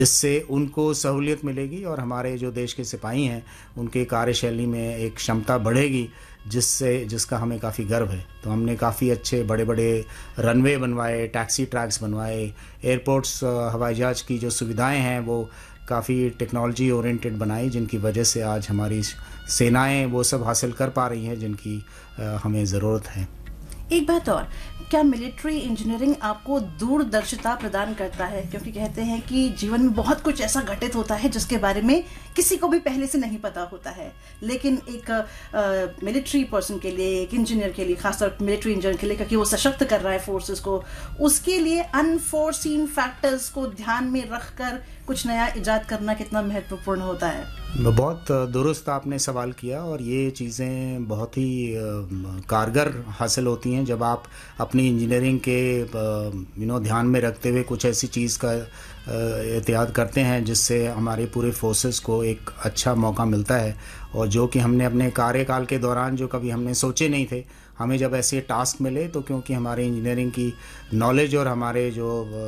इससे उनको सहूलियत मिलेगी और हमारे जो देश के सिपाही हैं उनके कार्यशैली में एक क्षमता बढ़ेगी, जिसका हमें काफ़ी गर्व है। तो हमने काफ़ी अच्छे बड़े-बड़े रनवे बनवाए, टैक्सी ट्रैक्स बनवाए, एयरपोर्ट्स हवाई जहाज़ की जो सुविधाएं हैं वो काफ़ी टेक्नोलॉजी ओरिएंटेड बनाई, जिनकी वजह से आज हमारी सेनाएं वो सब हासिल कर पा रही हैं जिनकी हमें ज़रूरत है। एक बात और, क्या मिलिट्री इंजीनियरिंग आपको दूरदर्शिता प्रदान करता है? क्योंकि कहते हैं कि जीवन में बहुत कुछ ऐसा घटित होता है जिसके बारे में किसी को भी पहले से नहीं पता होता है, लेकिन एक मिलिट्री पर्सन के लिए, एक इंजीनियर के लिए, खासतौर मिलिट्री इंजीनियर के लिए, क्योंकि वो सशक्त कर रहा है फोर्सेस को, उसके लिए अनफोर्सीन फैक्टर्स को ध्यान में रखकर कुछ नया इजाद करना कितना महत्वपूर्ण होता है? बहुत दुरुस्त आपने सवाल किया, और ये चीज़ें बहुत ही कारगर हासिल होती हैं जब आप अपनी इंजीनियरिंग के ध्यान में रखते हुए कुछ ऐसी चीज़ का एहतियात करते हैं जिससे हमारे पूरे फोर्सेस को एक अच्छा मौका मिलता है, और जो कि हमने अपने कार्यकाल के दौरान जो कभी हमने सोचे नहीं थे, हमें जब ऐसे टास्क मिले तो क्योंकि हमारे इंजीनियरिंग की नॉलेज और हमारे जो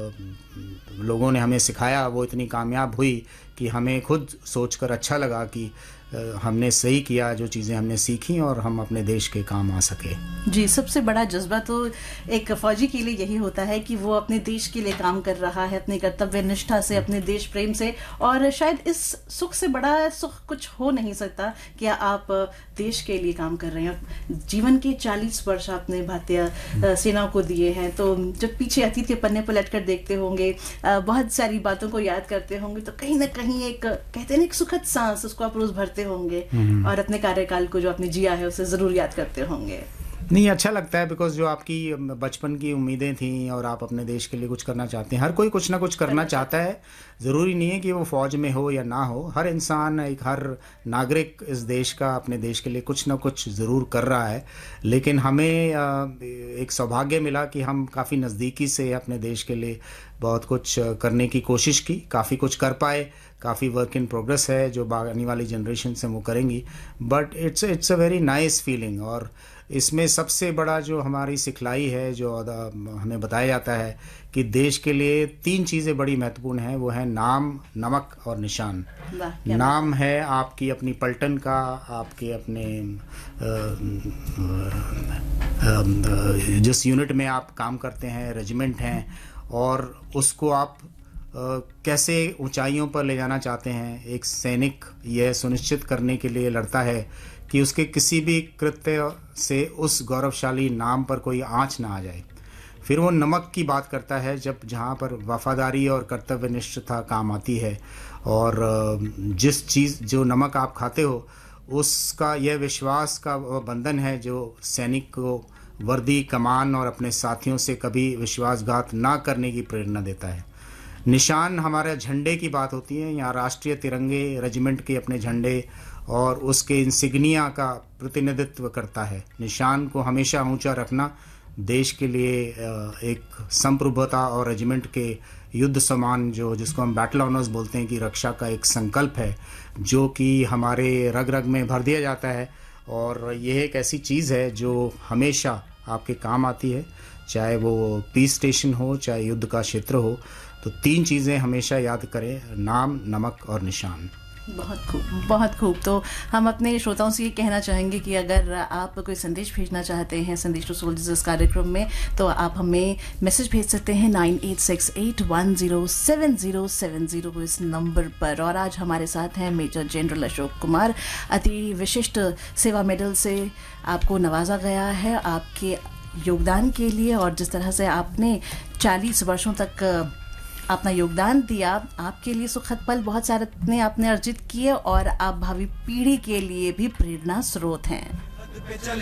लोगों ने हमें सिखाया वो इतनी कामयाब हुई कि हमें खुद सोचकर अच्छा लगा कि हमने सही किया जो चीज़ें हमने सीखी, और हम अपने देश के काम आ सके। जी, सबसे बड़ा जज्बा तो एक फौजी के लिए यही होता है कि वो अपने देश के लिए काम कर रहा है, अपनी कर्तव्य निष्ठा से, अपने देश प्रेम से, और शायद इस सुख से बड़ा सुख कुछ हो नहीं सकता कि आप देश के लिए काम कर रहे हैं। जीवन के 40 वर्ष आपने भारतीय सेना को दिए हैं, तो जब पीछे अतीत के पन्ने पलट कर देखते होंगे, बहुत सारी बातों को याद करते होंगे, तो कहीं ना कहीं एक कहते हैं ना, एक सुखद सांस, उसको आप रोज भरते होंगे और अपने कार्यकाल को जो आपने जिया है उसे जरूर याद करते होंगे। नहीं, अच्छा लगता है, बिकॉज जो आपकी बचपन की उम्मीदें थीं और आप अपने देश के लिए कुछ करना चाहते हैं, हर कोई कुछ ना कुछ करना चाहता है। ज़रूरी नहीं है कि वो फौज में हो या ना हो, हर इंसान, हर नागरिक इस देश का, अपने देश के लिए कुछ ना कुछ ज़रूर कर रहा है। लेकिन हमें एक सौभाग्य मिला कि हम काफ़ी नज़दीकी से अपने देश के लिए बहुत कुछ करने की कोशिश की, काफ़ी कुछ कर पाए, काफ़ी वर्क इन प्रोग्रेस है जो आने वाली जनरेशन से वो करेंगी, but it's a very nice feeling. और इसमें सबसे बड़ा जो हमारी सिखलाई है, जो हमें बताया जाता है कि देश के लिए 3 चीज़ें बड़ी महत्वपूर्ण हैं, वो है नाम, नमक और निशान। नाम है आपकी अपनी पलटन का, आपके अपने जिस यूनिट में आप काम करते हैं, रेजिमेंट हैं, और उसको आप कैसे ऊंचाइयों पर ले जाना चाहते हैं। एक सैनिक यह सुनिश्चित करने के लिए लड़ता है कि उसके किसी भी कृत्य से उस गौरवशाली नाम पर कोई आँच ना आ जाए। फिर वो नमक की बात करता है, जब जहाँ पर वफादारी और कर्तव्यनिष्ठता काम आती है, और जिस चीज़ जो नमक आप खाते हो उसका यह विश्वास का बंधन है जो सैनिक को वर्दी, कमान और अपने साथियों से कभी विश्वासघात ना करने की प्रेरणा देता है। निशान हमारे झंडे की बात होती है, यहाँ राष्ट्रीय तिरंगे, रेजिमेंट के अपने झंडे और उसके इंसिग्निया का प्रतिनिधित्व करता है। निशान को हमेशा ऊंचा रखना देश के लिए एक संप्रभुता और रेजिमेंट के युद्ध समान, जिसको हम बैटल ऑनर्स बोलते हैं, कि रक्षा का एक संकल्प है जो कि हमारे रग रग में भर दिया जाता है। और यह एक ऐसी चीज़ है जो हमेशा आपके काम आती है, चाहे वो पीस स्टेशन हो, चाहे युद्ध का क्षेत्र हो। तो 3 चीज़ें हमेशा याद करें, नाम, नमक और निशान। बहुत खूब, बहुत खूब। तो हम अपने श्रोताओं से ये कहना चाहेंगे कि अगर आप कोई संदेश भेजना चाहते हैं संदेश टू सोल्जर्स इस कार्यक्रम में, तो आप हमें मैसेज भेज सकते हैं 9868107070 इस नंबर पर। और आज हमारे साथ हैं मेजर जनरल अशोक कुमार। अति विशिष्ट सेवा मेडल से आपको नवाजा गया है आपके योगदान के लिए, और जिस तरह से आपने 40 वर्षों तक अपना योगदान दिया, आपके लिए सुखद पल बहुत सारे आपने अर्जित किए, और आप भावी पीढ़ी के लिए भी प्रेरणा स्रोत हैं।